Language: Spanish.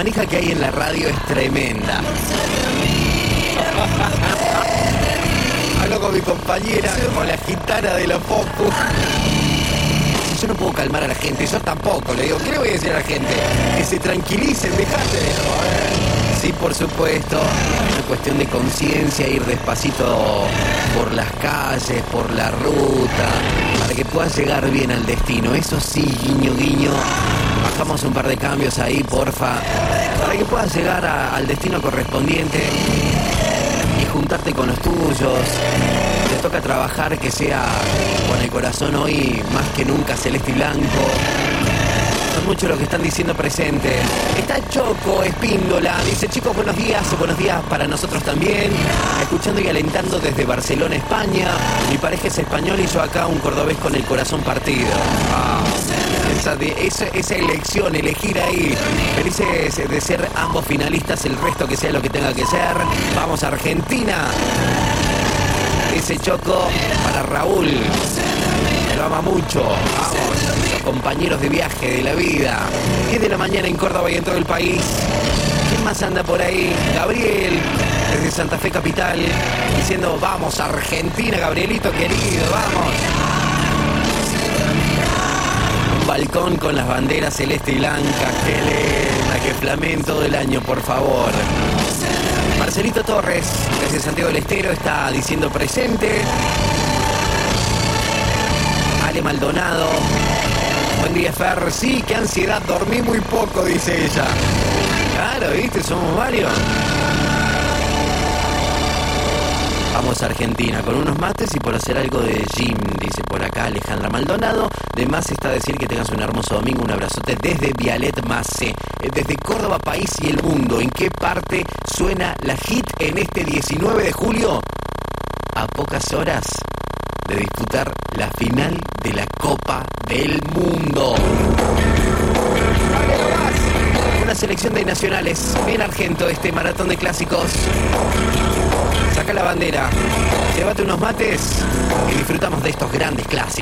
manija que hay en la radio es tremenda. Hablo con mi compañera, con la gitana de la Popu. Yo no puedo calmar a la gente, yo tampoco. Le digo, ¿qué le voy a decir a la gente? Que se tranquilicen, dejate de joder. Sí, por supuesto, una cuestión de conciencia, ir despacito por las calles, por la ruta, para que puedas llegar bien al destino. Eso sí, guiño, guiño. Bajamos un par de cambios ahí, porfa, para que puedas llegar al destino correspondiente y juntarte con los tuyos. Te toca trabajar, que sea con el corazón hoy más que nunca celeste y blanco. Son muchos los que están diciendo presente. Está Choco Espíndola, dice: chicos, buenos días para nosotros también. Escuchando y alentando desde Barcelona, España. Mi pareja es español y yo acá un cordobés con el corazón partido. Esa elección, elegir ahí. Felices de ser ambos finalistas, el resto que sea lo que tenga que ser. Vamos a Argentina. Dice Choco para Raúl. Me lo ama mucho. Vamos, los compañeros de viaje de la vida. 10 de la mañana en Córdoba y en todo el país. ¿Quién más anda por ahí? Gabriel, desde Santa Fe Capital, diciendo: vamos a Argentina, Gabrielito querido, vamos. Un balcón con las banderas celeste y blanca. Qué linda, que flameen todo el año, por favor. Marcelito Torres, desde Santiago del Estero, está diciendo presente. Ale Maldonado: buen día, Fer. Sí, qué ansiedad, dormí muy poco, dice ella. Claro, viste, somos varios. Vamos a Argentina con unos mates y por hacer algo de gym, dice por acá Alejandra Maldonado. De más está decir que tengas un hermoso domingo. Un abrazote desde Vialet Macé, desde Córdoba, país y el mundo. ¿En qué parte suena la hit en este 19 de julio? A pocas horas de disputar la final de la Copa del Mundo. Una selección de nacionales en Argento, este maratón de clásicos. Saca la bandera, llévate unos mates y disfrutamos de estos grandes clásicos.